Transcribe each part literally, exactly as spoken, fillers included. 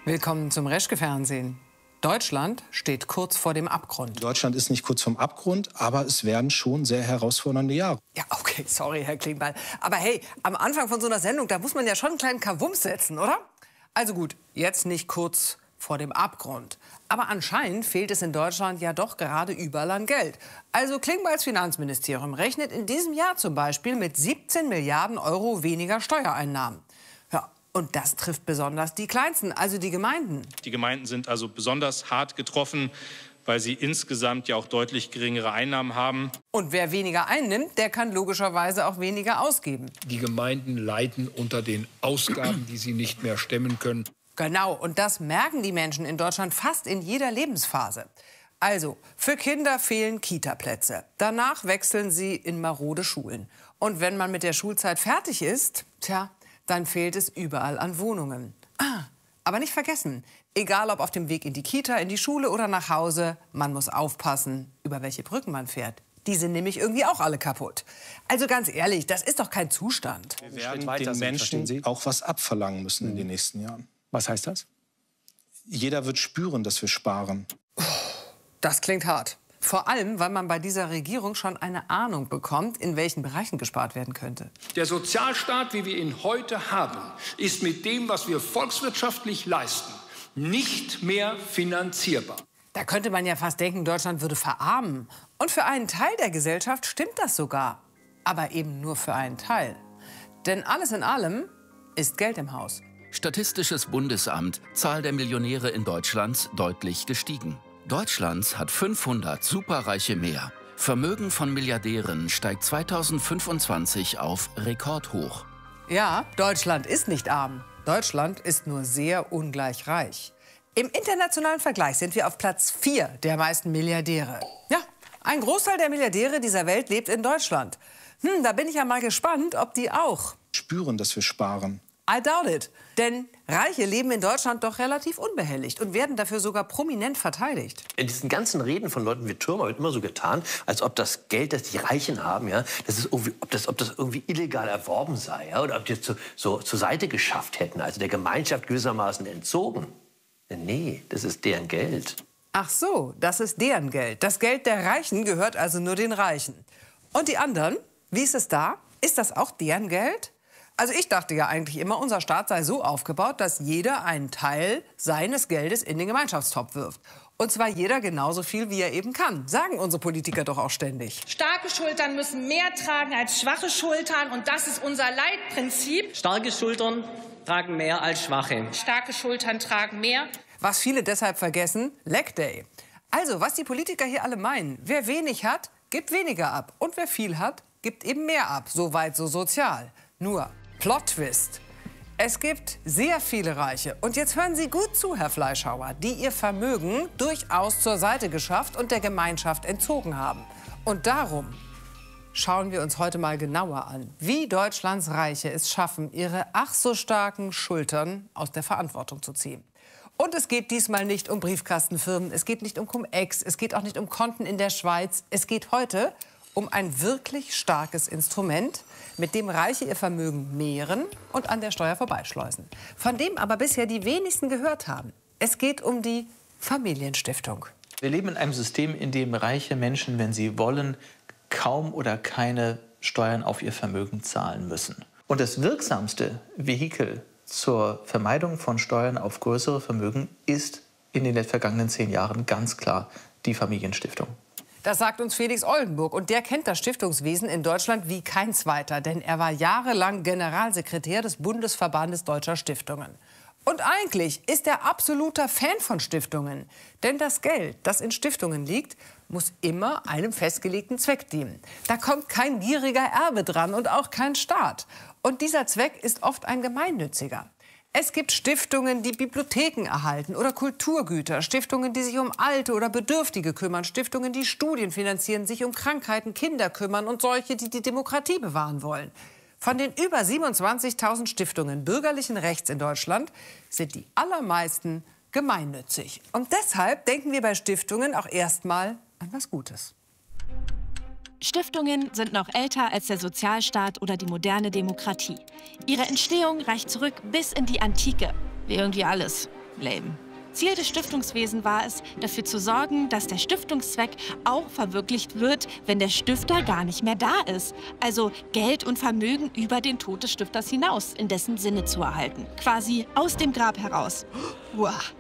Willkommen zum Reschke-Fernsehen. Deutschland steht kurz vor dem Abgrund. Deutschland ist nicht kurz vorm Abgrund, aber es werden schon sehr herausfordernde Jahre. Ja, okay, sorry, Herr Klingbeil. Aber hey, am Anfang von so einer Sendung, da muss man ja schon einen kleinen Kavums setzen, oder? Also gut, jetzt nicht kurz vor dem Abgrund. Aber anscheinend fehlt es in Deutschland ja doch gerade überall an Geld. Also Klingbeils Finanzministerium rechnet in diesem Jahr zum Beispiel mit siebzehn Milliarden Euro weniger Steuereinnahmen. Ja, und das trifft besonders die Kleinsten, also die Gemeinden. Die Gemeinden sind also besonders hart getroffen, weil sie insgesamt ja auch deutlich geringere Einnahmen haben. Und wer weniger einnimmt, der kann logischerweise auch weniger ausgeben. Die Gemeinden leiden unter den Ausgaben, die sie nicht mehr stemmen können. Genau, und das merken die Menschen in Deutschland fast in jeder Lebensphase. Also, für Kinder fehlen Kitaplätze. Danach wechseln sie in marode Schulen. Und wenn man mit der Schulzeit fertig ist, tja, dann fehlt es überall an Wohnungen. Ah, aber nicht vergessen, egal ob auf dem Weg in die Kita, in die Schule oder nach Hause, man muss aufpassen, über welche Brücken man fährt. Die sind nämlich irgendwie auch alle kaputt. Also ganz ehrlich, das ist doch kein Zustand. Wir werden den Menschen auch was abverlangen müssen in den nächsten Jahren. Was heißt das? Jeder wird spüren, dass wir sparen. Das klingt hart. Vor allem, weil man bei dieser Regierung schon eine Ahnung bekommt, in welchen Bereichen gespart werden könnte. Der Sozialstaat, wie wir ihn heute haben, ist mit dem, was wir volkswirtschaftlich leisten, nicht mehr finanzierbar. Da könnte man ja fast denken, Deutschland würde verarmen. Und für einen Teil der Gesellschaft stimmt das sogar. Aber eben nur für einen Teil. Denn alles in allem ist Geld im Haus. Statistisches Bundesamt, Zahl der Millionäre in Deutschland deutlich gestiegen. Deutschland hat fünfhundert Superreiche mehr. Vermögen von Milliardären steigt zweitausendfünfundzwanzig auf Rekordhoch. Ja, Deutschland ist nicht arm. Deutschland ist nur sehr ungleich reich. Im internationalen Vergleich sind wir auf Platz vier der meisten Milliardäre. Ja, ein Großteil der Milliardäre dieser Welt lebt in Deutschland. Hm, da bin ich ja mal gespannt, ob die auch Spüren, dass wir sparen. I doubt it. Denn Reiche leben in Deutschland doch relativ unbehelligt und werden dafür sogar prominent verteidigt. In diesen ganzen Reden von Leuten wie Thürmer wird immer so getan, als ob das Geld, das die Reichen haben, ja, das ist irgendwie, ob, das, ob das irgendwie illegal erworben sei, ja, oder ob die es so, so zur Seite geschafft hätten, also der Gemeinschaft gewissermaßen entzogen. Nee, das ist deren Geld. Ach so, das ist deren Geld. Das Geld der Reichen gehört also nur den Reichen. Und die anderen, wie ist es da? Ist das auch deren Geld? Also ich dachte ja eigentlich immer, unser Staat sei so aufgebaut, dass jeder einen Teil seines Geldes in den Gemeinschaftstopf wirft. Und zwar jeder genauso viel, wie er eben kann. Sagen unsere Politiker doch auch ständig. Starke Schultern müssen mehr tragen als schwache Schultern. Und das ist unser Leitprinzip. Starke Schultern tragen mehr als schwache. Starke Schultern tragen mehr. Was viele deshalb vergessen, Leg Day. Also, was die Politiker hier alle meinen. Wer wenig hat, gibt weniger ab. Und wer viel hat, gibt eben mehr ab. So weit, so sozial. Nur Plot-Twist. Es gibt sehr viele Reiche. Und jetzt hören Sie gut zu, Herr Fleischhauer, die ihr Vermögen durchaus zur Seite geschafft und der Gemeinschaft entzogen haben. Und darum schauen wir uns heute mal genauer an, wie Deutschlands Reiche es schaffen, ihre ach so starken Schultern aus der Verantwortung zu ziehen. Und es geht diesmal nicht um Briefkastenfirmen, es geht nicht um Cum-Ex, es geht auch nicht um Konten in der Schweiz. Es geht heute um ein wirklich starkes Instrument, mit dem Reiche ihr Vermögen mehren und an der Steuer vorbeischleusen. Von dem aber bisher die wenigsten gehört haben. Es geht um die Familienstiftung. Wir leben in einem System, in dem reiche Menschen, wenn sie wollen, kaum oder keine Steuern auf ihr Vermögen zahlen müssen. Und das wirksamste Vehikel zur Vermeidung von Steuern auf größere Vermögen ist in den vergangenen zehn Jahren ganz klar die Familienstiftung. Das sagt uns Felix Oldenburg. Und der kennt das Stiftungswesen in Deutschland wie kein zweiter. Denn er war jahrelang Generalsekretär des Bundesverbandes Deutscher Stiftungen. Und eigentlich ist er absoluter Fan von Stiftungen. Denn das Geld, das in Stiftungen liegt, muss immer einem festgelegten Zweck dienen. Da kommt kein gieriger Erbe dran und auch kein Staat. Und dieser Zweck ist oft ein gemeinnütziger. Es gibt Stiftungen, die Bibliotheken erhalten oder Kulturgüter, Stiftungen, die sich um Alte oder Bedürftige kümmern, Stiftungen, die Studien finanzieren, sich um Krankheiten, Kinder kümmern und solche, die die Demokratie bewahren wollen. Von den über siebenundzwanzigtausend Stiftungen bürgerlichen Rechts in Deutschland sind die allermeisten gemeinnützig. Und deshalb denken wir bei Stiftungen auch erstmal an was Gutes. Stiftungen sind noch älter als der Sozialstaat oder die moderne Demokratie. Ihre Entstehung reicht zurück bis in die Antike. Wie irgendwie alles. lame. Ziel des Stiftungswesens war es, dafür zu sorgen, dass der Stiftungszweck auch verwirklicht wird, wenn der Stifter gar nicht mehr da ist. Also Geld und Vermögen über den Tod des Stifters hinaus, in dessen Sinne zu erhalten. Quasi aus dem Grab heraus. Wow.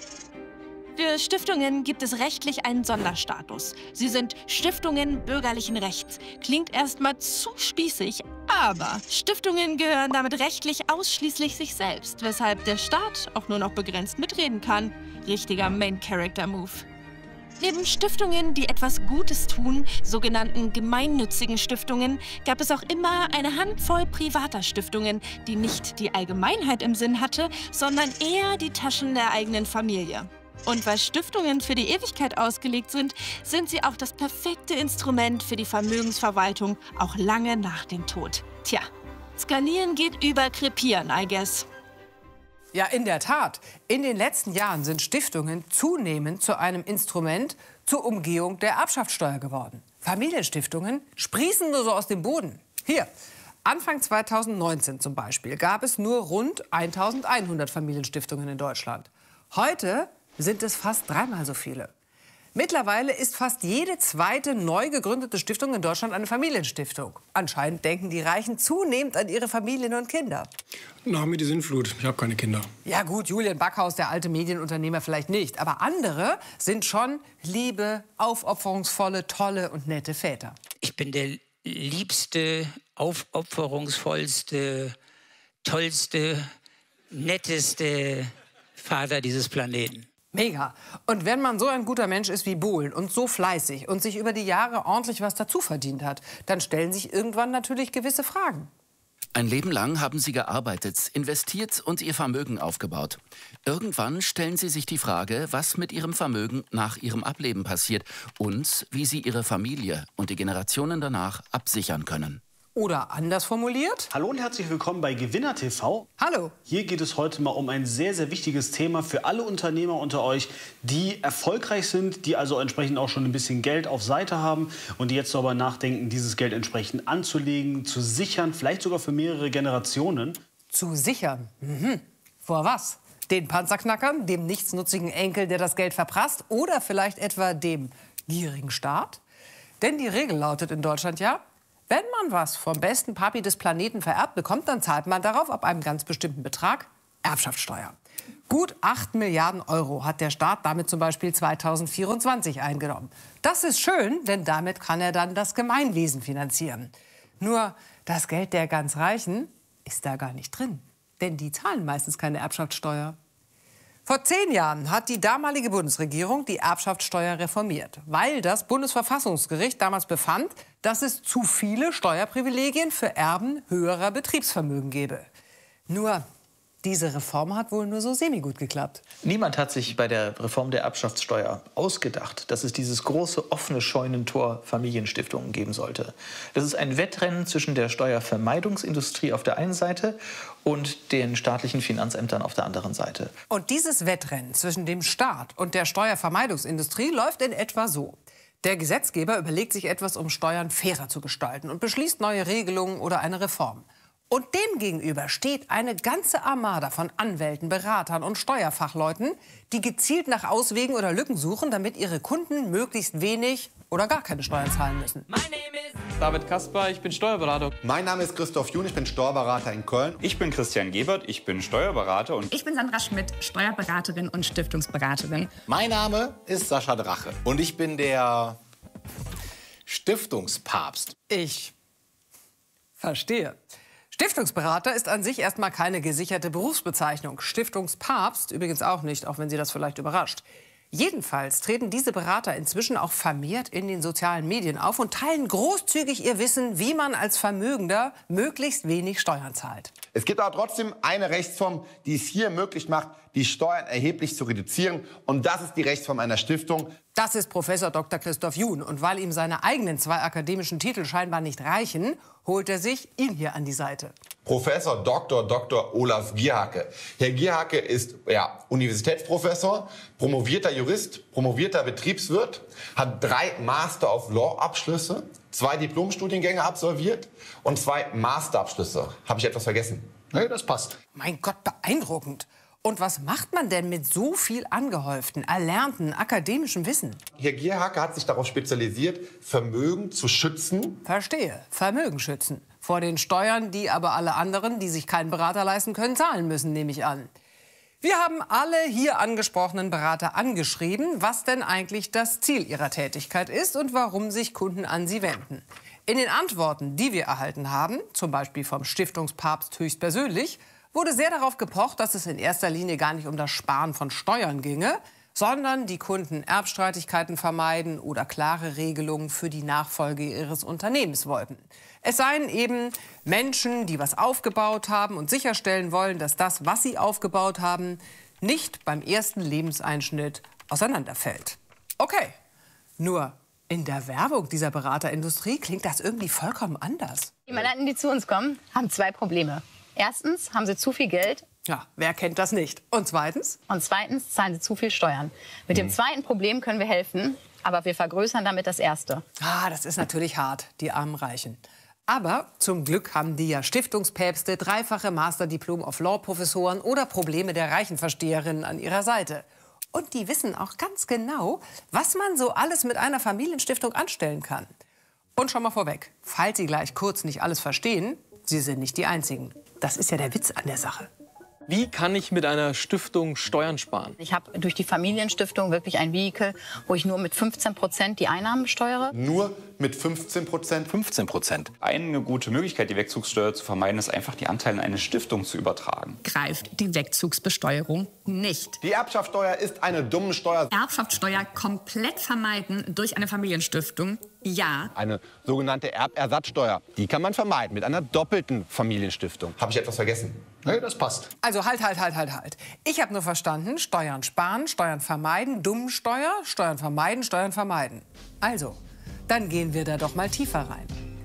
Für Stiftungen gibt es rechtlich einen Sonderstatus. Sie sind Stiftungen bürgerlichen Rechts. Klingt erstmal zu spießig, aber Stiftungen gehören damit rechtlich ausschließlich sich selbst, weshalb der Staat auch nur noch begrenzt mitreden kann. Richtiger Main-Character-Move. Neben Stiftungen, die etwas Gutes tun, sogenannten gemeinnützigen Stiftungen, gab es auch immer eine Handvoll privater Stiftungen, die nicht die Allgemeinheit im Sinn hatte, sondern eher die Taschen der eigenen Familie. Und weil Stiftungen für die Ewigkeit ausgelegt sind, sind sie auch das perfekte Instrument für die Vermögensverwaltung, auch lange nach dem Tod. Tja, skalieren geht über krepieren, I guess. Ja, in der Tat. In den letzten Jahren sind Stiftungen zunehmend zu einem Instrument zur Umgehung der Erbschaftssteuer geworden. Familienstiftungen sprießen nur so aus dem Boden. Hier, Anfang zweitausendneunzehn zum Beispiel gab es nur rund eintausendeinhundert Familienstiftungen in Deutschland. Heute sind es fast dreimal so viele. Mittlerweile ist fast jede zweite neu gegründete Stiftung in Deutschland eine Familienstiftung. Anscheinend denken die Reichen zunehmend an ihre Familien und Kinder. Nach mir die Sintflut. Ich habe keine Kinder. Ja gut, Julian Backhaus, der alte Medienunternehmer, vielleicht nicht. Aber andere sind schon liebe, aufopferungsvolle, tolle und nette Väter. Ich bin der liebste, aufopferungsvollste, tollste, netteste Vater dieses Planeten. Mega. Und wenn man so ein guter Mensch ist wie Bohlen und so fleißig und sich über die Jahre ordentlich was dazu verdient hat, dann stellen sich irgendwann natürlich gewisse Fragen. Ein Leben lang haben Sie gearbeitet, investiert und Ihr Vermögen aufgebaut. Irgendwann stellen Sie sich die Frage, was mit Ihrem Vermögen nach Ihrem Ableben passiert und wie Sie Ihre Familie und die Generationen danach absichern können. Oder anders formuliert? Hallo und herzlich willkommen bei Gewinner T V. Hallo. Hier geht es heute mal um ein sehr, sehr wichtiges Thema für alle Unternehmer unter euch, die erfolgreich sind, die also entsprechend auch schon ein bisschen Geld auf Seite haben und die jetzt darüber nachdenken, dieses Geld entsprechend anzulegen, zu sichern, vielleicht sogar für mehrere Generationen. Zu sichern? Mhm. Vor was? Den Panzerknackern, dem nichtsnutzigen Enkel, der das Geld verprasst, oder vielleicht etwa dem gierigen Staat? Denn die Regel lautet in Deutschland ja: Wenn man was vom besten Papi des Planeten vererbt bekommt, dann zahlt man darauf ab einem ganz bestimmten Betrag Erbschaftssteuer. Gut acht Milliarden Euro hat der Staat damit zum Beispiel zweitausendvierundzwanzig eingenommen. Das ist schön, denn damit kann er dann das Gemeinwesen finanzieren. Nur das Geld der ganz Reichen ist da gar nicht drin. Denn die zahlen meistens keine Erbschaftssteuer. Vor zehn Jahren hat die damalige Bundesregierung die Erbschaftssteuer reformiert, weil das Bundesverfassungsgericht damals befand, dass es zu viele Steuerprivilegien für Erben höherer Betriebsvermögen gäbe. Nur, diese Reform hat wohl nur so semi-gut geklappt. Niemand hat sich bei der Reform der Erbschaftssteuer ausgedacht, dass es dieses große offene Scheunentor Familienstiftungen geben sollte. Das ist ein Wettrennen zwischen der Steuervermeidungsindustrie auf der einen Seite und den staatlichen Finanzämtern auf der anderen Seite. Und dieses Wettrennen zwischen dem Staat und der Steuervermeidungsindustrie läuft in etwa so. Der Gesetzgeber überlegt sich etwas, um Steuern fairer zu gestalten und beschließt neue Regelungen oder eine Reform. Und dem gegenüber steht eine ganze Armada von Anwälten, Beratern und Steuerfachleuten, die gezielt nach Auswegen oder Lücken suchen, damit ihre Kunden möglichst wenig oder gar keine Steuern zahlen müssen. David Kasper, ich bin Steuerberater. Mein Name ist Christoph Jun, ich bin Steuerberater in Köln. Ich bin Christian Gebert, ich bin Steuerberater. Und ich bin Sandra Schmidt, Steuerberaterin und Stiftungsberaterin. Mein Name ist Sascha Drache und ich bin der Stiftungspapst. Ich verstehe. Stiftungsberater ist an sich erstmal keine gesicherte Berufsbezeichnung. Stiftungspapst übrigens auch nicht, auch wenn Sie das vielleicht überrascht. Jedenfalls treten diese Berater inzwischen auch vermehrt in den sozialen Medien auf und teilen großzügig ihr Wissen, wie man als Vermögender möglichst wenig Steuern zahlt. Es gibt aber trotzdem eine Rechtsform, die es hier möglich macht, die Steuern erheblich zu reduzieren. Und das ist die Rechtsform einer Stiftung. Das ist Professor Doktor Christoph Jun. Und weil ihm seine eigenen zwei akademischen Titel scheinbar nicht reichen, holt er sich ihn hier an die Seite. Professor Doktor Doktor Olaf Gierhacke. Herr Gierhacke ist ja, Universitätsprofessor, promovierter Jurist, promovierter Betriebswirt, hat drei Master of Law Abschlüsse, zwei Diplomstudiengänge absolviert und zwei Masterabschlüsse. Habe ich etwas vergessen? Nee, das passt. Mein Gott, beeindruckend. Und was macht man denn mit so viel angehäuften, erlernten akademischem Wissen? Herr Gierhake hat sich darauf spezialisiert, Vermögen zu schützen. Verstehe. Vermögen schützen. Vor den Steuern, die aber alle anderen, die sich keinen Berater leisten können, zahlen müssen, nehme ich an. Wir haben alle hier angesprochenen Berater angeschrieben, was denn eigentlich das Ziel ihrer Tätigkeit ist und warum sich Kunden an sie wenden. In den Antworten, die wir erhalten haben, zum Beispiel vom Stiftungspapst höchstpersönlich, wurde sehr darauf gepocht, dass es in erster Linie gar nicht um das Sparen von Steuern ginge, sondern die Kunden Erbstreitigkeiten vermeiden oder klare Regelungen für die Nachfolge ihres Unternehmens wollten. Es seien eben Menschen, die was aufgebaut haben und sicherstellen wollen, dass das, was sie aufgebaut haben, nicht beim ersten Lebenseinschnitt auseinanderfällt. Okay, nur in der Werbung dieser Beraterindustrie klingt das irgendwie vollkommen anders. Die Mandanten, die zu uns kommen, haben zwei Probleme. Erstens haben sie zu viel Geld. Ja, wer kennt das nicht? Und zweitens? Und zweitens zahlen sie zu viel Steuern. Mit dem zweiten Problem können wir helfen, aber wir vergrößern damit das erste. Ah, das ist natürlich hart, die armen Reichen. Aber zum Glück haben die ja Stiftungspäpste, dreifache Master-Diplom of Law-Professoren oder Probleme der Reichenversteherinnen an ihrer Seite. Und die wissen auch ganz genau, was man so alles mit einer Familienstiftung anstellen kann. Und schon mal vorweg, falls Sie gleich kurz nicht alles verstehen, Sie sind nicht die Einzigen. Das ist ja der Witz an der Sache. Wie kann ich mit einer Stiftung Steuern sparen? Ich habe durch die Familienstiftung wirklich ein Vehikel, wo ich nur mit fünfzehn Prozent die Einnahmen besteuere. Nur mit fünfzehn Prozent? fünfzehn Prozent. Eine gute Möglichkeit, die Wegzugssteuer zu vermeiden, ist einfach, die Anteile in eine Stiftung zu übertragen. Greift die Wegzugsbesteuerung nicht. Die Erbschaftssteuer ist eine dumme Steuer. Erbschaftssteuer komplett vermeiden durch eine Familienstiftung. Ja. Eine sogenannte Erbersatzsteuer. Die kann man vermeiden mit einer doppelten Familienstiftung. Habe ich etwas vergessen? Nee, das passt. Also halt, halt, halt, halt, halt. Ich habe nur verstanden, Steuern sparen, Steuern vermeiden, Dummsteuer, Steuern vermeiden, Steuern vermeiden. Also, dann gehen wir da doch mal tiefer rein.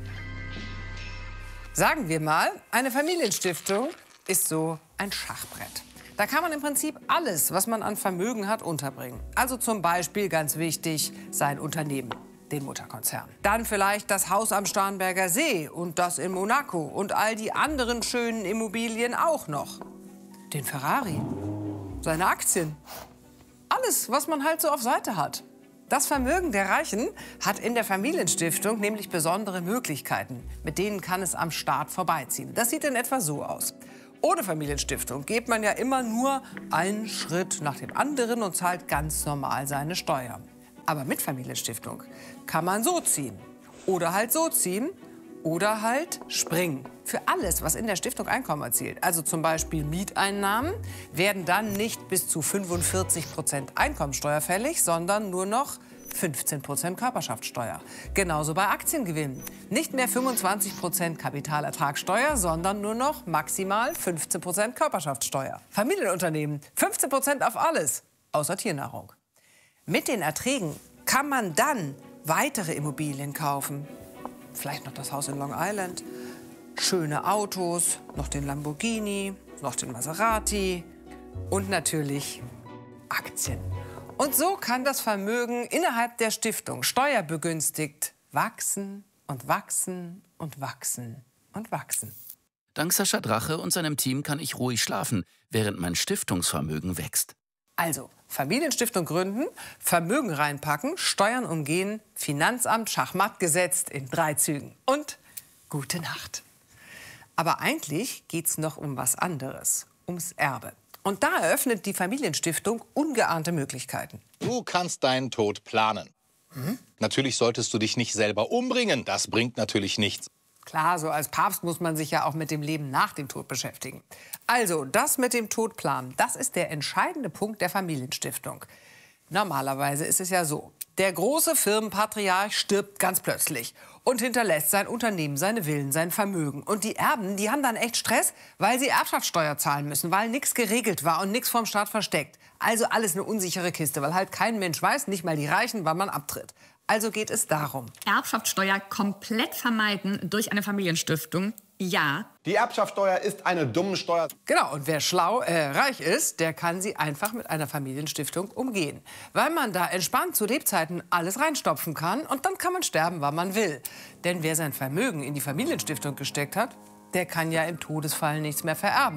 Sagen wir mal, eine Familienstiftung ist so ein Schachbrett. Da kann man im Prinzip alles, was man an Vermögen hat, unterbringen. Also zum Beispiel, ganz wichtig, sein Unternehmen, den Mutterkonzern. Dann vielleicht das Haus am Starnberger See und das in Monaco und all die anderen schönen Immobilien auch noch. Den Ferrari, seine Aktien, alles, was man halt so auf Seite hat. Das Vermögen der Reichen hat in der Familienstiftung nämlich besondere Möglichkeiten. Mit denen kann es am Staat vorbeiziehen. Das sieht in etwa so aus. Ohne Familienstiftung geht man ja immer nur einen Schritt nach dem anderen und zahlt ganz normal seine Steuern. Aber mit Familienstiftung kann man so ziehen oder halt so ziehen oder halt springen. Für alles, was in der Stiftung Einkommen erzielt, also zum Beispiel Mieteinnahmen, werden dann nicht bis zu fünfundvierzig Prozent Einkommensteuer fällig, sondern nur noch fünfzehn Prozent Körperschaftssteuer. Genauso bei Aktiengewinnen. Nicht mehr fünfundzwanzig Prozent Kapitalertragssteuer, sondern nur noch maximal fünfzehn Prozent Körperschaftssteuer. Familienunternehmen fünfzehn Prozent auf alles, außer Tiernahrung. Mit den Erträgen kann man dann weitere Immobilien kaufen. Vielleicht noch das Haus in Long Island, schöne Autos, noch den Lamborghini, noch den Maserati und natürlich Aktien. Und so kann das Vermögen innerhalb der Stiftung steuerbegünstigt wachsen und wachsen und wachsen und wachsen. Dank Sascha Drache und seinem Team kann ich ruhig schlafen, während mein Stiftungsvermögen wächst. Also, Familienstiftung gründen, Vermögen reinpacken, Steuern umgehen, Finanzamt schachmatt gesetzt in drei Zügen. Und gute Nacht. Aber eigentlich geht's noch um was anderes, ums Erbe. Und da eröffnet die Familienstiftung ungeahnte Möglichkeiten. Du kannst deinen Tod planen. Hm? Natürlich solltest du dich nicht selber umbringen. Das bringt natürlich nichts. Klar, so als Papst muss man sich ja auch mit dem Leben nach dem Tod beschäftigen. Also, das mit dem Tod planen, das ist der entscheidende Punkt der Familienstiftung. Normalerweise ist es ja so, der große Firmenpatriarch stirbt ganz plötzlich und hinterlässt sein Unternehmen, seine Villen, sein Vermögen. Und die Erben, die haben dann echt Stress, weil sie Erbschaftssteuer zahlen müssen, weil nichts geregelt war und nichts vom Staat versteckt. Also alles eine unsichere Kiste, weil halt kein Mensch weiß, nicht mal die Reichen, wann man abtritt. Also geht es darum. Erbschaftssteuer komplett vermeiden durch eine Familienstiftung. Ja. Die Erbschaftssteuer ist eine dumme Steuer. Genau, und wer schlau, äh, reich ist, der kann sie einfach mit einer Familienstiftung umgehen. Weil man da entspannt zu Lebzeiten alles reinstopfen kann und dann kann man sterben, wann man will. Denn wer sein Vermögen in die Familienstiftung gesteckt hat, der kann ja im Todesfall nichts mehr vererben.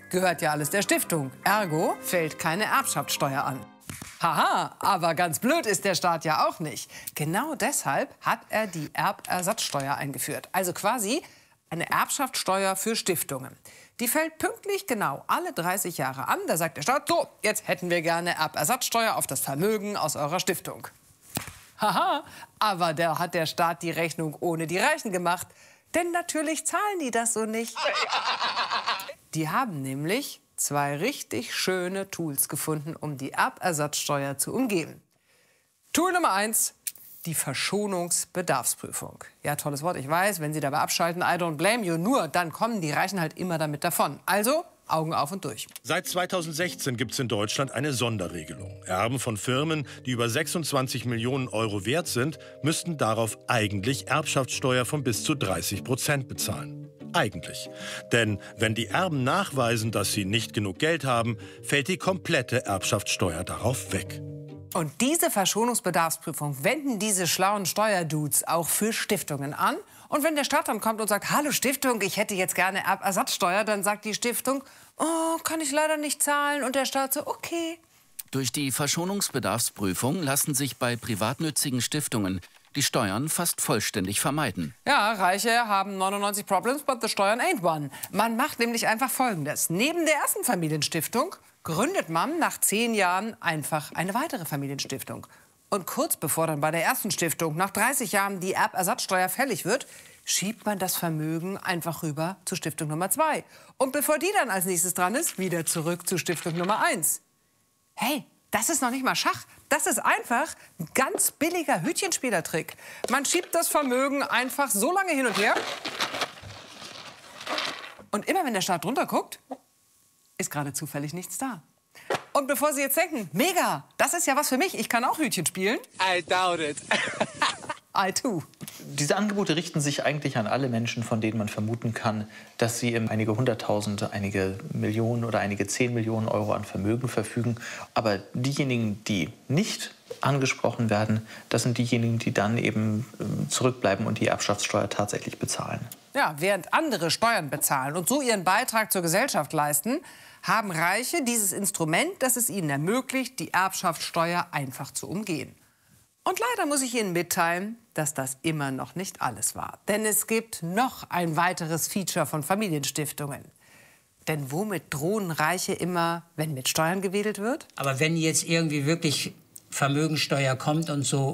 gehört ja alles der Stiftung. Ergo fällt keine Erbschaftssteuer an. Haha, aber ganz blöd ist der Staat ja auch nicht. Genau deshalb hat er die Erbersatzsteuer eingeführt. Also quasi eine Erbschaftssteuer für Stiftungen. Die fällt pünktlich genau alle dreißig Jahre an. Da sagt der Staat, so, jetzt hätten wir gerne Erbersatzsteuer auf das Vermögen aus eurer Stiftung. Haha, aber da hat der Staat die Rechnung ohne die Reichen gemacht. Denn natürlich zahlen die das so nicht. Die haben nämlich zwei richtig schöne Tools gefunden, um die Erbersatzsteuer zu umgehen. Tool Nummer eins, die Verschonungsbedarfsprüfung. Ja, tolles Wort, ich weiß, wenn Sie dabei abschalten, I don't blame you, nur dann kommen die Reichen halt immer damit davon. Also Augen auf und durch. Seit zweitausendsechzehn gibt es in Deutschland eine Sonderregelung. Erben von Firmen, die über sechsundzwanzig Millionen Euro wert sind, müssten darauf eigentlich Erbschaftssteuer von bis zu dreißig Prozent bezahlen. Eigentlich. Denn wenn die Erben nachweisen, dass sie nicht genug Geld haben, fällt die komplette Erbschaftssteuer darauf weg. Und diese Verschonungsbedarfsprüfung wenden diese schlauen Steuerdudes auch für Stiftungen an. Und wenn der Staat dann kommt und sagt, hallo Stiftung, ich hätte jetzt gerne Erbersatzsteuer, dann sagt die Stiftung, oh, kann ich leider nicht zahlen. Und der Staat so, okay. Durch die Verschonungsbedarfsprüfung lassen sich bei privatnützigen Stiftungen die Steuern fast vollständig vermeiden. Ja, Reiche haben neunundneunzig Problems, but the Steuern ain't one. Man macht nämlich einfach Folgendes. Neben der ersten Familienstiftung gründet man nach zehn Jahren einfach eine weitere Familienstiftung. Und kurz bevor dann bei der ersten Stiftung nach dreißig Jahren die Erbersatzsteuer fällig wird, schiebt man das Vermögen einfach rüber zu Stiftung Nummer zwei. Und bevor die dann als nächstes dran ist, wieder zurück zu Stiftung Nummer eins. Hey, das ist noch nicht mal Schach. Das ist einfach ein ganz billiger Hütchenspielertrick. Man schiebt das Vermögen einfach so lange hin und her. Und immer wenn der Staat drunter guckt, ist gerade zufällig nichts da. Und bevor Sie jetzt denken, mega, das ist ja was für mich, ich kann auch Hütchen spielen. I doubt it. I too. Diese Angebote richten sich eigentlich an alle Menschen, von denen man vermuten kann, dass sie einige Hunderttausende, einige Millionen oder einige zehn Millionen Euro an Vermögen verfügen. Aber diejenigen, die nicht angesprochen werden, das sind diejenigen, die dann eben zurückbleiben und die Erbschaftssteuer tatsächlich bezahlen. Ja, während andere Steuern bezahlen und so ihren Beitrag zur Gesellschaft leisten, haben Reiche dieses Instrument, das es ihnen ermöglicht, die Erbschaftssteuer einfach zu umgehen. Und leider muss ich Ihnen mitteilen, dass das immer noch nicht alles war. Denn es gibt noch ein weiteres Feature von Familienstiftungen. Denn womit drohen Reiche immer, wenn mit Steuern gewedelt wird? Aber wenn jetzt irgendwie wirklich Vermögensteuer kommt und so